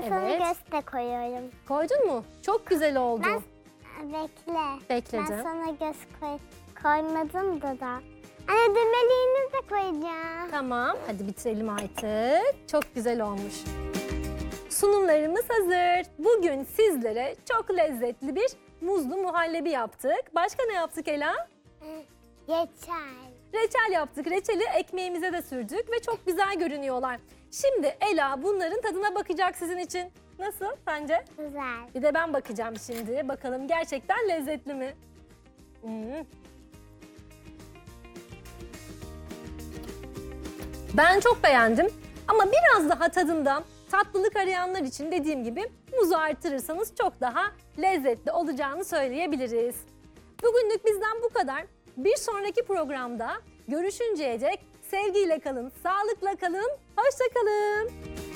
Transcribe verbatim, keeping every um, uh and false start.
sana Evet. göz de koyuyorum. Koydun mu? Çok güzel oldu. Ben bekle. Bekledim. Ben sana göz koy, koymadım da da. Anne düğmeliğini de koyacağım. Tamam, hadi bitirelim artık. Çok güzel olmuş. Sunumlarımız hazır. Bugün sizlere çok lezzetli bir muzlu muhallebi yaptık. Başka ne yaptık Ela? Yeter. Reçel yaptık. Reçeli ekmeğimize de sürdük ve çok güzel görünüyorlar. Şimdi Ela bunların tadına bakacak sizin için. Nasıl sence? Güzel. Bir de ben bakacağım şimdi. Bakalım gerçekten lezzetli mi? Hmm. Ben çok beğendim ama biraz daha tadında tatlılık arayanlar için dediğim gibi muzu artırırsanız çok daha lezzetli olacağını söyleyebiliriz. Bugünlük bizden bu kadar. Bir sonraki programda görüşünceye dek sevgiyle kalın, sağlıkla kalın, hoşça kalın.